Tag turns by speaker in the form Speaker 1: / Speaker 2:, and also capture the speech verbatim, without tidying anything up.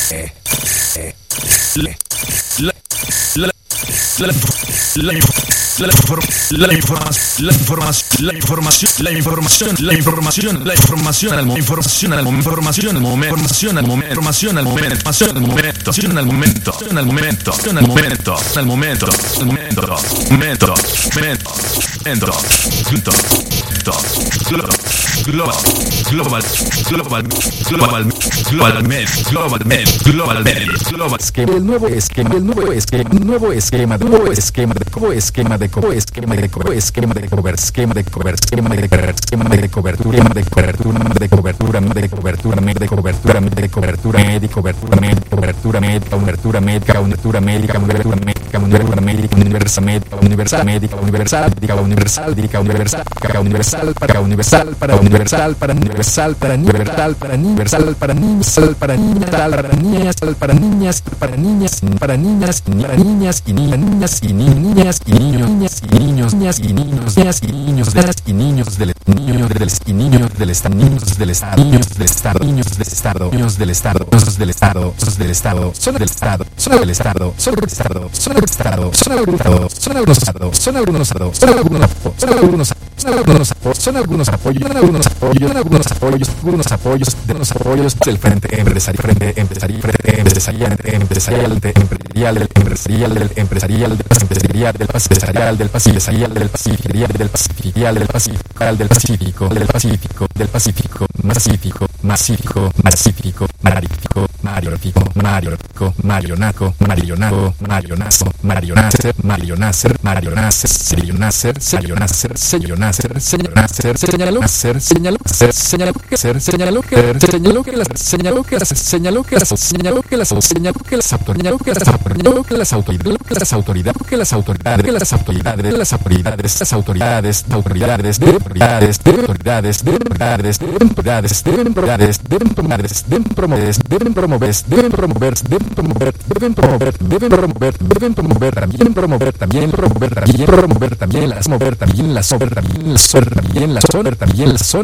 Speaker 1: eh, eh, le, la, la, la, la, la, la, información, la información, la información, la información, la información, la información al momento, información al momento, información al momento, información al momento, información al momento, información al momento, al momento, al momento, al momento, al momento, al momento, momento, momento, momento, global, global, global, global, global, med, global, med, global, med, global.
Speaker 2: Esquema, el nuevo esquema, el nuevo esquema, nuevo esquema, nuevo esquema de cobo, esquema de cobo, esquema de cobo, esquema de cober, esquema de cober, esquema de cober, esquema de cobertura, de cobertura, de cobertura, de cobertura, de cobertura, de cobertura, de cobertura, de cobertura, médica, cobertura médica, cobertura médica, cobertura médica, cobertura médica, universal médica, universal médica, universal, médica, universal, médica, universal, para universal, para universal, para universal, para universal, para universal, para universal, para universal, para niñas, para niñas, para niñas, para niñas, para niñas, para niñas y niñas y niñas y niños, niñas y niños, niñas y niños, niñas y niños, y niños del niños del y niños del estado, niños del estado, niños del estado, niños del estado, niños del estado, niños del estado, niños del estado, son del estado, son del estado, son del estado, son del estado, son algunos estados, son algunos estados, son algunos estados, son algunos son algunos son algunos son algunos apoyos, son algunos apoyos, son algunos apoyos, algunos apoyos, de los apoyos del frente empresarial, frente empresarial, frente empresarial, empresarial, empresarial, empresarial, del empresarial, del empresarial, del empresarial, del empresarial, del Pacífico, del Pacífico, del Pacífico, del Pacífico, del Pacífico, Pacífico, Pacífico, Pacífico, Marífico, Mariorifico, Mariorifico, Marionaco, Marionaco, Marionazo, Marionacer, Marionacer, Marionacer, Serionacer, Serionacer, Serionacer, Serionacer, señaló hacer, señaló hacer, señaló que hacer, señaló que hacer, señaló que las, señaló que las, señaló que las, señaló que las, señaló que las autoridades, que las autoridades, que las autoridades, que las autoridades, que las autoridades, que las autoridades, las autoridades, las autoridades, autoridades, de autoridades, de autoridades, de autoridades, de autoridades, de autoridades, de autoridades, deben promover, deben promover, deben promover, deben promover, deben promover, deben promover, deben promover, también promover, también promover, también promover, también las mover, también las sobre, también las sobre, también las sobre, también las son,